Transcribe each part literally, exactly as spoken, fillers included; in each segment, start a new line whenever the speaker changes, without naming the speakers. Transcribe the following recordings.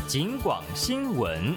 警广新闻。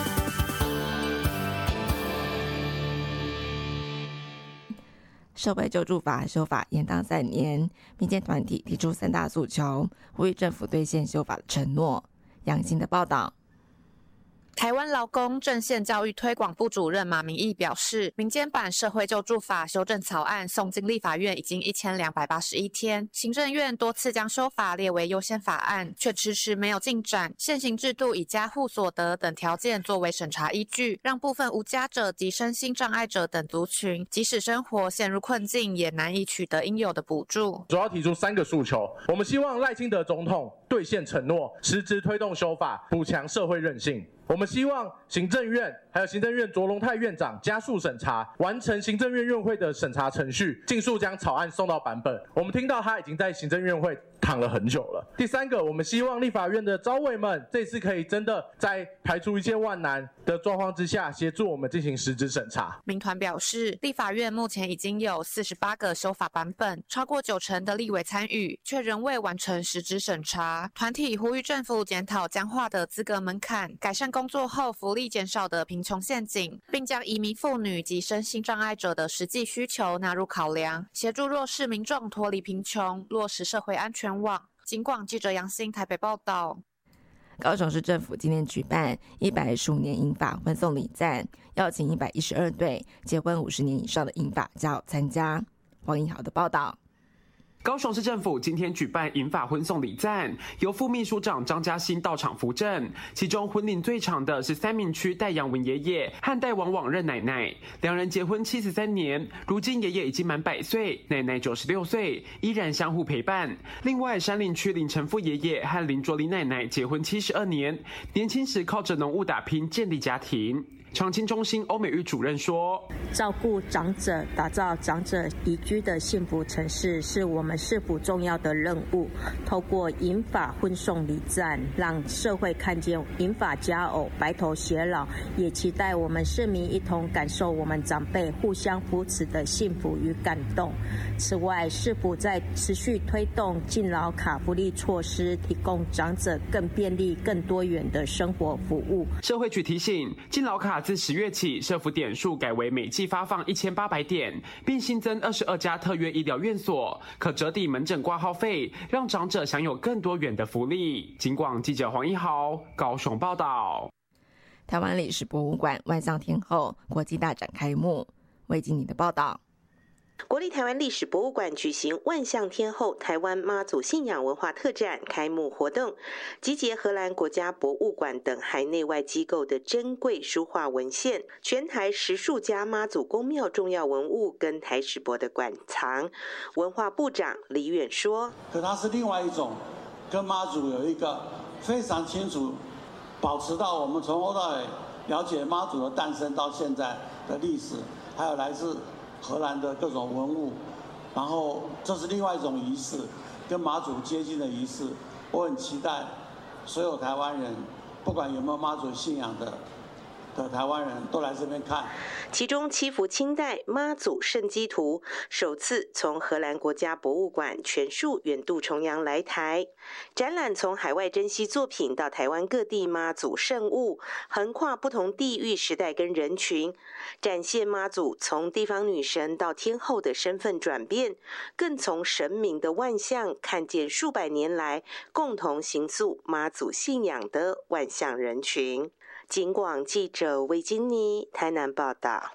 社会救助法修法延宕三年，民间团体提出三大诉求，呼吁政府兑现修法的承诺。杨欣的报道。
台湾劳工阵线教育推广部主任马明义表示，民间版社会救助法修正草案送进立法院已经一千两百八十一天，行政院多次将修法列为优先法案，却迟迟没有进展。现行制度以家户所得等条件作为审查依据，让部分无家者及身心障碍者等族群，即使生活陷入困境，也难以取得应有的补助。
主要提出三个诉求，我们希望赖清德总统兑现承诺，实质推动修法，补强社会韧性。我们希望行政院还有行政院卓荣泰院长加速审查，完成行政院院会的审查程序，尽速将草案送到版本。我们听到他已经在行政院会躺了很久了。第三个，我们希望立法院的召委们这次可以真的在排除一切万难的状况之下，协助我们进行实质审查。
民团表示，立法院目前已经有四十八个修法版本，超过九成的立委参与，却仍未完成实质审查。团体呼吁政府检讨僵化的资格门槛，改善工作后福利减少的贫穷陷阱，并将移民妇女及身心障碍者的实际需求纳入考量，协助弱势民众脱离贫穷，落实社会安全网。警广记者杨欣台北报道。
高雄市政府今天举办一百一十五年银发婚送礼赞，邀请一百一十二对结婚五十年以上的银发家友参加。黄颖豪的报道。
高雄市政府今天举办银发婚送礼赞，由副秘书长张嘉欣到场扶正。其中婚龄最长的是三民区戴阳文爷爷和戴王网任奶奶，两人结婚七十三年，如今爷爷已经满百岁，奶奶九十六岁，依然相互陪伴。另外，山林区林成富爷爷和林卓林奶奶结婚七十二年，年轻时靠着农务打拼建立家庭。长青中心欧美玉主任说，
照顾长者，打造长者宜居的幸福城市，是我们市府重要的任务。透过银发婚送礼赞，让社会看见银发佳偶白头偕老，也期待我们市民一同感受我们长辈互相扶持的幸福与感动。此外，市府在持续推动敬老卡福利措施，提供长者更便利、更多元的生活服务。
社会局提醒，敬老卡自十月起，社福点数改为每季发放一千八百点，并新增二十二家特约医疗院所，可折抵门诊挂号费，让长者享有更多元的福利。警广记者黄一豪高雄报道。
台湾历史博物馆万象天后国际大展开幕。魏经理的报道。
国立台湾历史博物馆举行万象天后台湾妈祖信仰文化特展开幕活动，集结荷兰国家博物馆等海内外机构的珍贵书画文献，全台十数家妈祖宫庙重要文物跟台史博的馆藏。文化部长李远说，
可它是另外一种跟妈祖有一个非常清楚保持到我们从头到尾了解妈祖的诞生到现在的历史，还有来自荷兰的各种文物，然后这是另外一种仪式，跟妈祖接近的仪式。我很期待所有台湾人，不管有没有妈祖信仰的的台湾人都来这边看。
其中七幅清代妈祖圣基图首次从荷兰国家博物馆全数远渡重洋来台，展览从海外珍稀作品到台湾各地妈祖圣物，横跨不同地域时代跟人群，展现妈祖从地方女神到天后的身份转变，更从神明的万象看见数百年来共同形塑妈祖信仰的万象人群。警广记者魏金妮台南报道。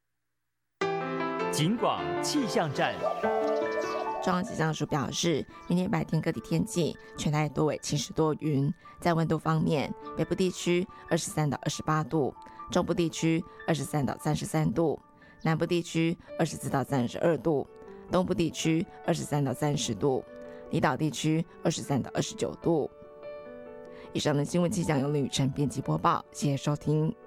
警广气象站。
中央气象署表示，明天白天各地天气全台多为晴时多云。在温度方面，北部地区二十三到二十八度，中部地区二十三到三十三度，南部地区二十四到三十二度，东部地区二十三到三十度，离岛地区二十三到二十九度。以上的新闻气象由林雨辰编辑播报，谢谢收听。